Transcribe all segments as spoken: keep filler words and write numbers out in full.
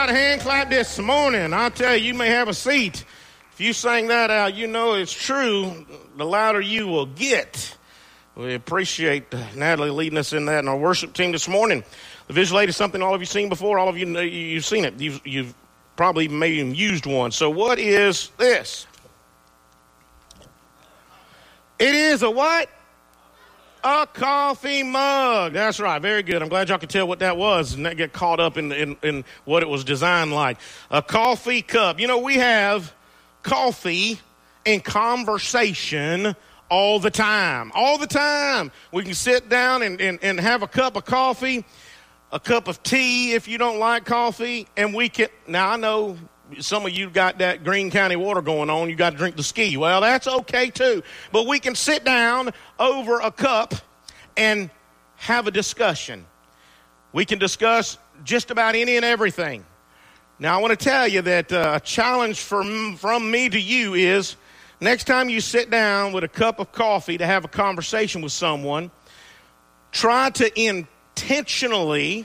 about a hand clap this morning? I'll tell you, you may have a seat. If you sang that out, you know it's true. The louder you will get. We appreciate Natalie leading us in that and our worship team this morning. The visual aid is something all of you seen before. All of you, know, you've seen it. You've, you've probably maybe even used one. So what is this? It is a what? A coffee mug. That's right. Very good. I'm glad y'all could tell what that was and not get caught up in, in, in what it was designed like. A coffee cup. You know, we have coffee and conversation all the time. All the time. We can sit down and, and, and have a cup of coffee, a cup of tea if you don't like coffee, and we can, now I know some of you got that Greene County water going on. You got to drink the ski. Well, that's okay too. But we can sit down over a cup and have a discussion. We can discuss just about any and everything. Now, I want to tell you that uh, a challenge from, from me to you is next time you sit down with a cup of coffee to have a conversation with someone, try to intentionally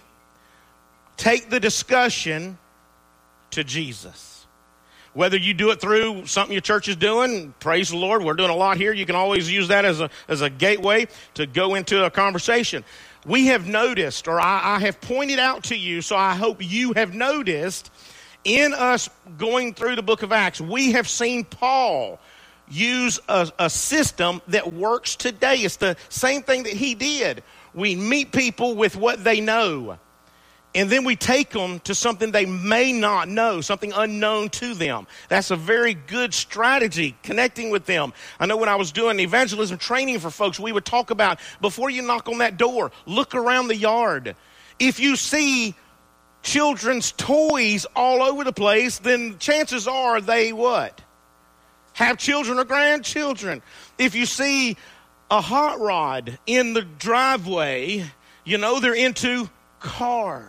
take the discussion to Jesus. Whether you do it through something your church is doing, praise the Lord, we're doing a lot here. You can always use that as a as a gateway to go into a conversation. We have noticed, or I, I have pointed out to you, so I hope you have noticed, in us going through the book of Acts, we have seen Paul use a, a system that works today. It's the same thing that he did. We meet people with what they know. And then we take them to something they may not know, something unknown to them. That's a very good strategy, connecting with them. I know when I was doing evangelism training for folks, we would talk about, before you knock on that door, look around the yard. If you see children's toys all over the place, then chances are they what? Have children or grandchildren. If you see a hot rod in the driveway, you know they're into cars.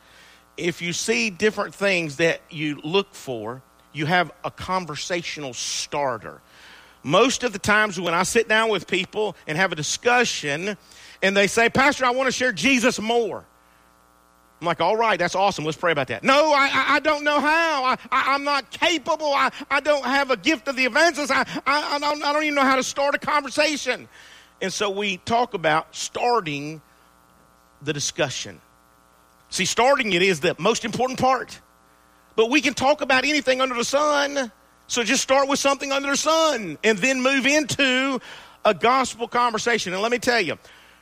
If you see different things that you look for, you have a conversational starter. Most of the times when I sit down with people and have a discussion and they say, Pastor, I want to share Jesus more. I'm like, all right, that's awesome. Let's pray about that. No, I, I don't know how. I, I, I'm not capable. I, I don't have a gift of the evangelist. I, I, I, don't, I don't even know how to start a conversation. And so we talk about starting the discussion. See, starting it is the most important part. But we can talk about anything under the sun. So just start with something under the sun and then move into a gospel conversation. And let me tell you,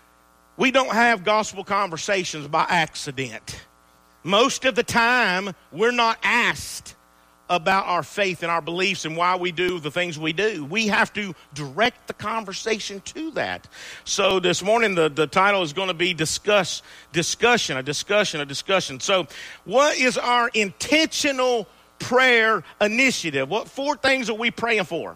we don't have gospel conversations by accident. Most of the time, we're not asked about our faith and our beliefs and why we do the things we do. We have to direct the conversation to that. So this morning, the, the title is going to be discuss, discussion, a discussion, a discussion. So what is our intentional prayer initiative? What four things are we praying for?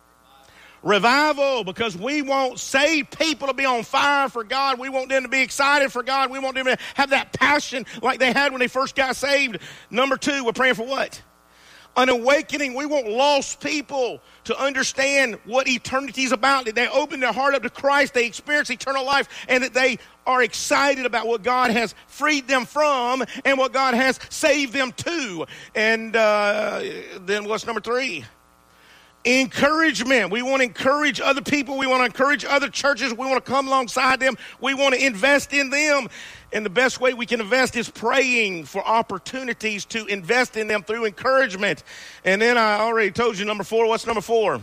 Revival, because we want saved people to be on fire for God. We want them to be excited for God. We want them to have that passion like they had when they first got saved. Number two, we're praying for what? An awakening. We want lost people to understand what eternity is about. That they open their heart up to Christ, they experience eternal life, and that they are excited about what God has freed them from and what God has saved them to. And uh, then what's number three? Encouragement. We want to encourage other people. We want to encourage other churches. We want to come alongside them. We want to invest in them. And the best way we can invest is praying for opportunities to invest in them through encouragement. And then I already told you number four. What's number four?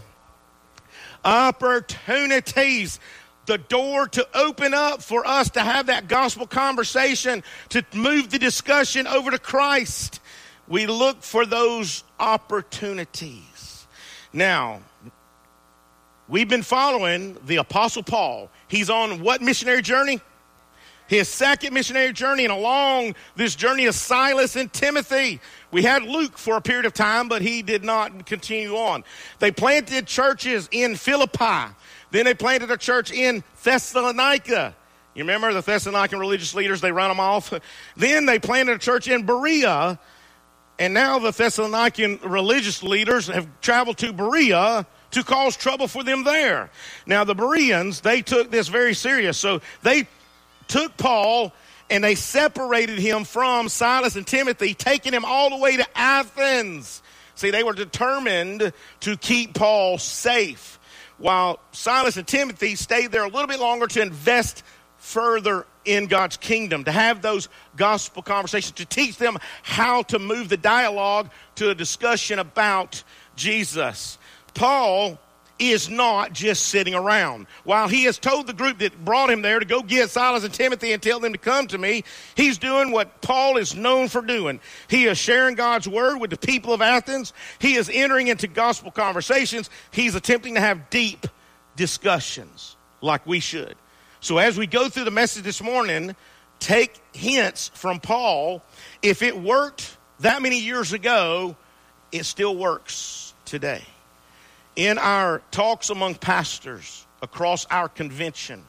Opportunities. The door to open up for us to have that gospel conversation, to move the discussion over to Christ. We look for those opportunities. Now, we've been following the Apostle Paul. He's on what missionary journey? His second missionary journey, and along this journey of Silas and Timothy. We had Luke for a period of time, but he did not continue on. They planted churches in Philippi. Then they planted a church in Thessalonica. You remember the Thessalonican religious leaders, they run them off. Then they planted a church in Berea. And now the Thessalonican religious leaders have traveled to Berea to cause trouble for them there. Now the Bereans, they took this very serious. So they took Paul And they separated him from Silas and Timothy, taking him all the way to Athens. See, they were determined to keep Paul safe, while Silas and Timothy stayed there a little bit longer to invest further in God's kingdom, to have those gospel conversations, to teach them how to move the dialogue to a discussion about Jesus. Paul is not just sitting around. While he has told the group that brought him there to go get Silas and Timothy and tell them to come to me, he's doing what Paul is known for doing. He is sharing God's word with the people of Athens. He is entering into gospel conversations. He's attempting to have deep discussions like we should. So as we go through the message this morning, take hints from Paul. If it worked that many years ago, it still works today. In our talks among pastors across our convention,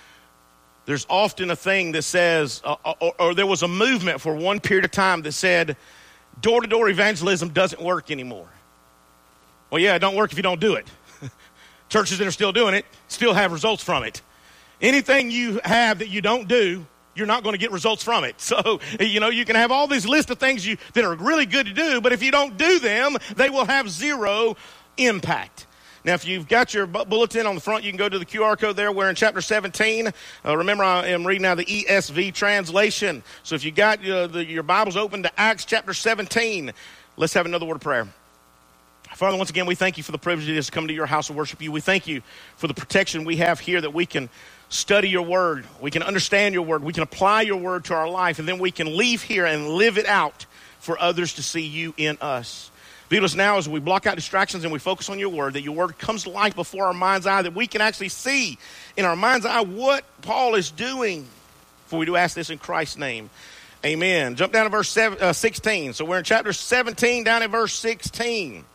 there's often a thing that says, uh, or, or there was a movement for one period of time that said, door-to-door evangelism doesn't work anymore. Well, yeah, it don't work if you don't do it. Churches that are still doing it still have results from it. Anything you have that you don't do, you're not going to get results from it. So, you know, you can have all these list of things you that are really good to do, but if you don't do them, they will have zero impact. Now, if you've got your bulletin on the front, you can go to the Q R code there. We're in chapter seventeen. Uh, remember, I am reading now the E S V translation. So if you got uh, the, your Bibles open to Acts chapter seventeen, let's have another word of prayer. Father, once again, we thank you for the privilege it is to come to your house and worship you. We thank you for the protection we have here, that we can study your word, we can understand your word, we can apply your word to our life, and then we can leave here and live it out for others to see you in us. Be with us now as we block out distractions and we focus on your word, that your word comes to life before our mind's eye, that we can actually see in our mind's eye what Paul is doing. For we do ask this in Christ's name. Amen. Jump down to verse seven, uh, sixteen. So we're in chapter seventeen, down at verse sixteen.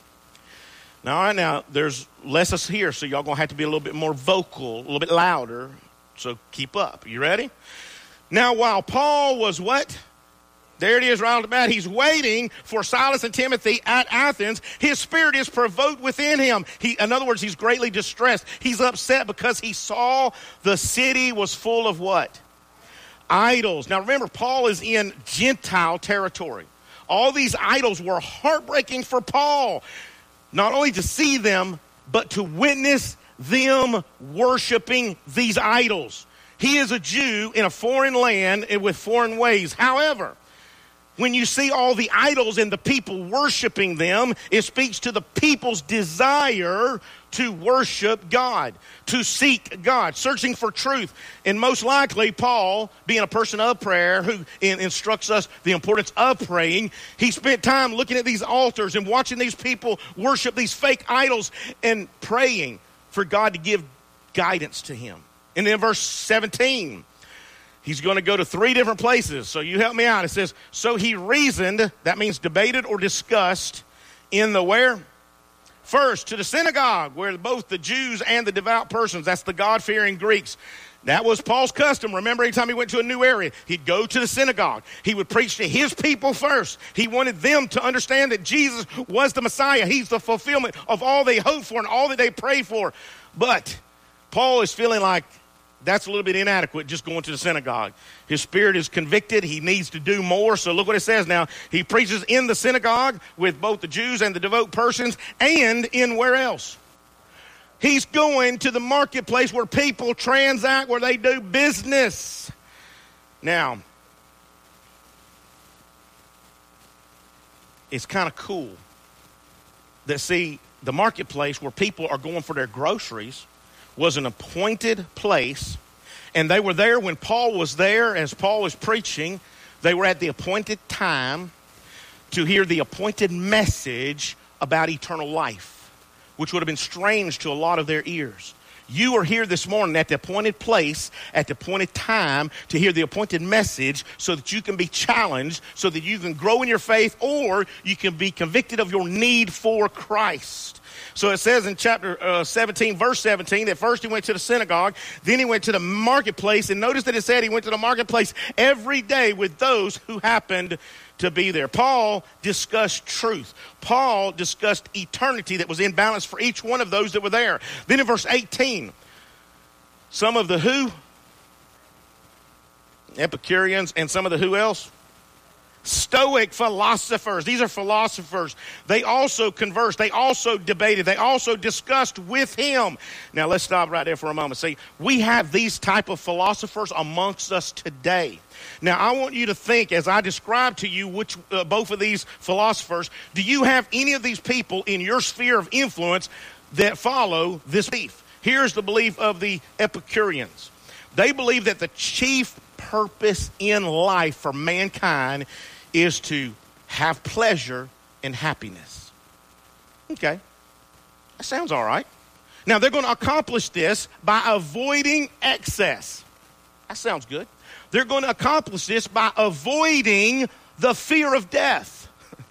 Now, all right, now, there's less us here, so y'all going to have to be a little bit more vocal, a little bit louder, so keep up. You ready? Now, while Paul was what? There it is right off the bat. He's waiting for Silas and Timothy at Athens. His spirit is provoked within him. He, in other words, he's greatly distressed. He's upset because he saw the city was full of what? Idols. Now, remember, Paul is in Gentile territory. All these idols were heartbreaking for Paul. Not only to see them, but to witness them worshiping these idols. He is a Jew in a foreign land and with foreign ways. However, when you see all the idols and the people worshiping them, it speaks to the people's desire to worship God, to seek God, searching for truth. And most likely, Paul, being a person of prayer who in, instructs us the importance of praying, he spent time looking at these altars and watching these people worship these fake idols and praying for God to give guidance to him. And then verse seventeen, he's going to go to three different places. So you help me out. It says, so he reasoned, that means debated or discussed, in the where? First, to the synagogue, where both the Jews and the devout persons, that's the God-fearing Greeks. That was Paul's custom. Remember, anytime he went to a new area, he'd go to the synagogue. He would preach to his people first. He wanted them to understand that Jesus was the Messiah. He's the fulfillment of all they hope for and all that they pray for. But Paul is feeling like that's a little bit inadequate, just going to the synagogue. His spirit is convicted. He needs to do more. So look what it says now. He preaches in the synagogue with both the Jews and the devout persons, and in where else? He's going to the marketplace where people transact, where they do business. Now, it's kind of cool that, see, the marketplace where people are going for their groceries was an appointed place, and they were there when Paul was there. As Paul was preaching, they were at the appointed time to hear the appointed message about eternal life, which would have been strange to a lot of their ears. You are here this morning at the appointed place, at the appointed time, to hear the appointed message so that you can be challenged, so that you can grow in your faith, or you can be convicted of your need for Christ. So it says in chapter uh, seventeen, verse seventeen, that first he went to the synagogue, then he went to the marketplace, and notice that it said he went to the marketplace every day with those who happened to be there. Paul discussed truth. Paul discussed eternity that was in balance for each one of those that were there. Then in verse eighteen, some of the who? Epicureans, and some of the who else? Stoic philosophers. These are philosophers. They also conversed. They also debated. They also discussed with him. Now, let's stop right there for a moment. See, we have these type of philosophers amongst us today. Now, I want you to think, as I describe to you which uh, both of these philosophers, do you have any of these people in your sphere of influence that follow this belief? Here's the belief of the Epicureans. They believe that the chief purpose in life for mankind is to have pleasure and happiness. Okay, that sounds all right. Now, they're going to accomplish this by avoiding excess. That sounds good. They're going to accomplish this by avoiding the fear of death.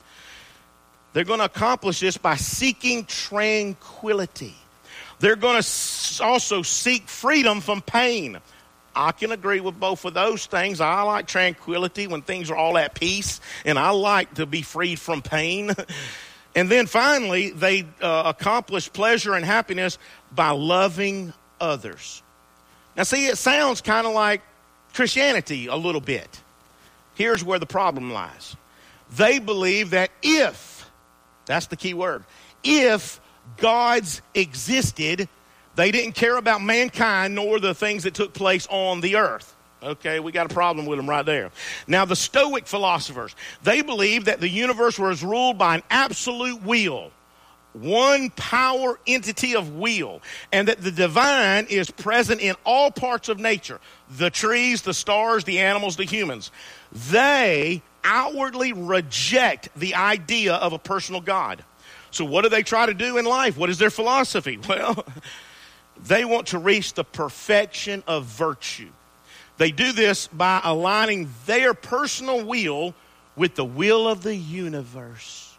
They're going to accomplish this by seeking tranquility. They're going to also seek freedom from pain. I can agree with both of those things. I like tranquility when things are all at peace, and I like to be freed from pain. And then finally, they uh, accomplish pleasure and happiness by loving others. Now, see, it sounds kind of like Christianity a little bit. Here's where the problem lies. They believe that if, that's the key word, if gods existed, they didn't care about mankind nor the things that took place on the earth. Okay, we got a problem with them right there. Now, the Stoic philosophers, they believe that the universe was ruled by an absolute will, one power entity of will, and that the divine is present in all parts of nature, the trees, the stars, the animals, the humans. They outwardly reject the idea of a personal God. So what do they try to do in life? What is their philosophy? Well, they want to reach the perfection of virtue. They do this by aligning their personal will with the will of the universe.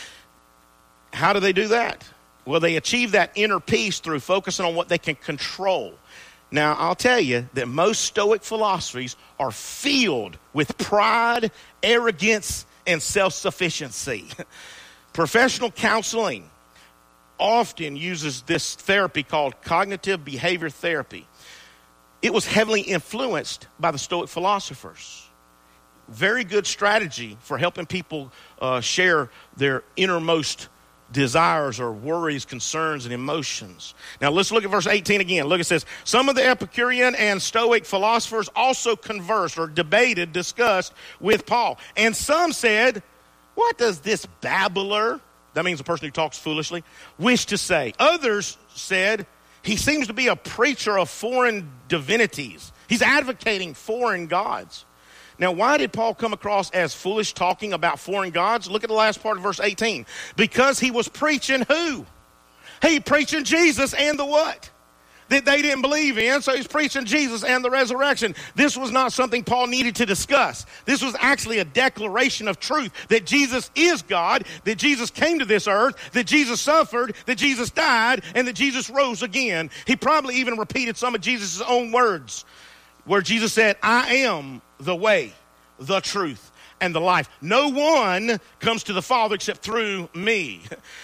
How do they do that? Well, they achieve that inner peace through focusing on what they can control. Now, I'll tell you that most Stoic philosophies are filled with pride, arrogance, and self-sufficiency. Professional counseling often uses this therapy called cognitive behavior therapy. It was heavily influenced by the Stoic philosophers. Very good strategy for helping people uh, share their innermost desires or worries, concerns, and emotions. Now let's look at verse eighteen again. Look, it says, some of the Epicurean and Stoic philosophers also conversed or debated, discussed with Paul. And some said, what does this babbler, that means a person who talks foolishly, wish to say? Others said, he seems to be a preacher of foreign divinities. He's advocating foreign gods. Now, why did Paul come across as foolish talking about foreign gods? Look at the last part of verse eighteen. Because he was preaching who? He preaching Jesus and the what? That they didn't believe in, so he's preaching Jesus and the resurrection. This was not something Paul needed to discuss. This was actually a declaration of truth, that Jesus is God, that Jesus came to this earth, that Jesus suffered, that Jesus died, and that Jesus rose again. He probably even repeated some of Jesus' own words, where Jesus said, I am the way, the truth, and the life. No one comes to the Father except through me.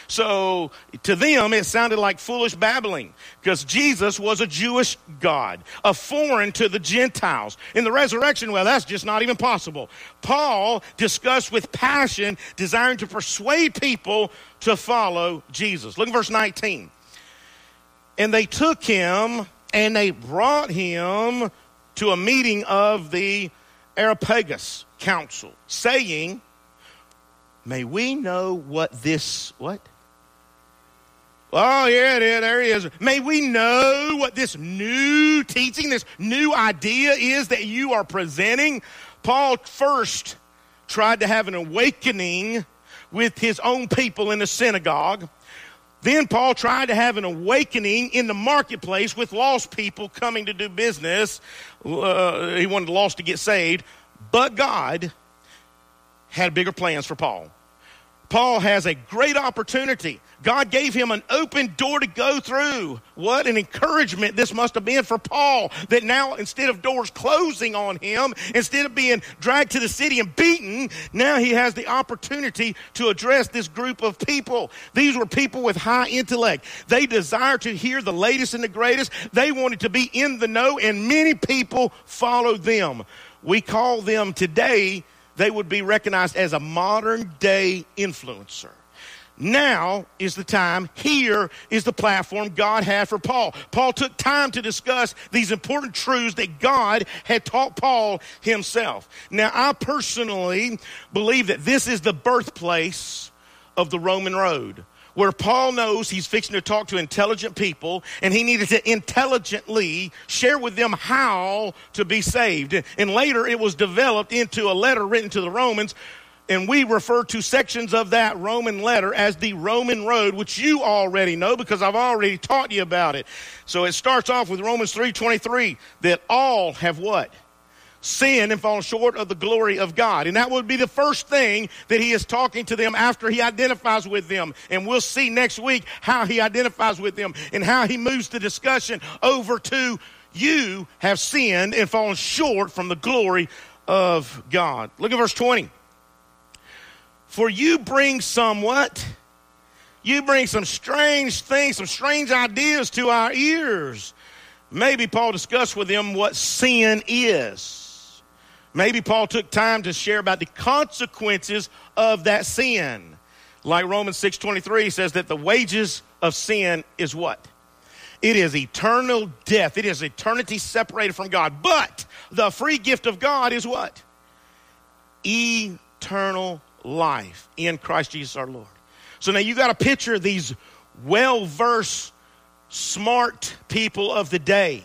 So to them, it sounded like foolish babbling, because Jesus was a Jewish God, a foreign to the Gentiles. In the resurrection, well, that's just not even possible. Paul discussed with passion, desiring to persuade people to follow Jesus. Look at verse nineteen. And they took him and they brought him to a meeting of the Areopagus council, saying, may we know what this, what? Oh, yeah, it is. There he is. May we know what this new teaching, this new idea is that you are presenting? Paul first tried to have an awakening with his own people in the synagogue. Then Paul tried to have an awakening in the marketplace with lost people coming to do business. Uh, he wanted the lost to get saved. But God had bigger plans for Paul. Paul has a great opportunity. God gave him an open door to go through. What an encouragement this must have been for Paul, that now instead of doors closing on him, instead of being dragged to the city and beaten, now he has the opportunity to address this group of people. These were people with high intellect. They desired to hear the latest and the greatest. They wanted to be in the know, and many people followed them. we call them today, they would be recognized as a modern day influencer. Now is the time. Here is the platform God had for Paul. Paul took time to discuss these important truths that God had taught Paul himself. Now, I personally believe that this is the birthplace of the Roman road, where Paul knows he's fixing to talk to intelligent people, and he needed to intelligently share with them how to be saved. And later it was developed into a letter written to the Romans, and we refer to sections of that Roman letter as the Roman road, which you already know because I've already taught you about it. So it starts off with Romans three twenty-three, that all have what? Sinned and fallen short of the glory of God. And that would be the first thing that he is talking to them after he identifies with them. And we'll see next week how he identifies with them and how he moves the discussion over to you have sinned and fallen short from the glory of God. Look at verse twenty. For you bring some what? You bring some strange things, some strange ideas to our ears. Maybe Paul discussed with them what sin is. Maybe Paul took time to share about the consequences of that sin. Like Romans six twenty-three says that the wages of sin is what? It is eternal death. It is eternity separated from God. But the free gift of God is what? Eternal life in Christ Jesus our Lord. So now you got to picture these well-versed, smart people of the day.